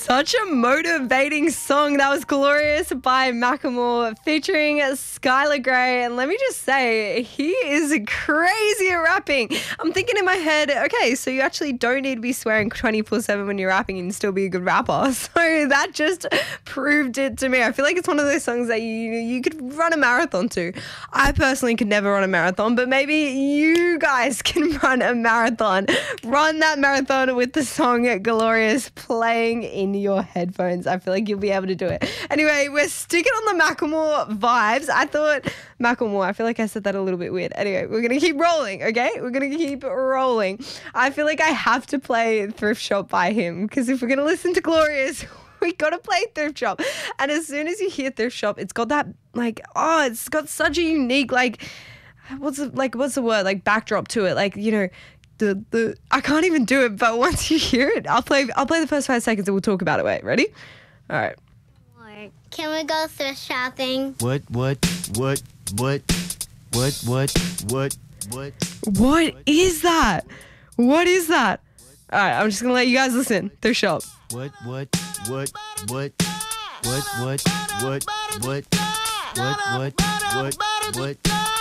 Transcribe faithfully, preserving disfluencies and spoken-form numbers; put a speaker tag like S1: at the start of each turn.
S1: Such a motivating song. That was Glorious by Macklemore featuring Skylar Grey. And let me just say, he is crazy at rapping. I'm thinking in my head, okay, so you actually don't need to be swearing twenty-four seven when you're rapping and still be a good rapper. So that just proved it to me. I feel like it's one of those songs that you you could run a marathon to. I personally could never run a marathon, but maybe you guys can run a marathon. Run that marathon with the song Glorious playing in your headphones. I feel like you'll be able to do it. Anyway, we're sticking on the Macklemore vibes. I thought Macklemore, I feel like I said that a little bit weird. Anyway, we're going to keep rolling, okay? We're going to keep rolling. I feel like I have to play Thrift Shop by him because if we're going to listen to Glorious, we got to play Thrift Shop. And as soon as you hear Thrift Shop, it's got that, like, oh, it's got such a unique, like, what's the, like, what's the word? Like, backdrop to it. Like, you know, The, the I can't even do it, but once you hear it, I'll play I'll play the first five seconds and we'll talk about it. Wait, ready? All right.
S2: Can we go thrift shopping?
S3: What, what, what, what, what, what, what, what?
S1: What is that? What is that? All right, I'm just going to let you guys listen. Thrift Shop.
S3: What, what, what, what, what, what, what, what, what, what, what, what,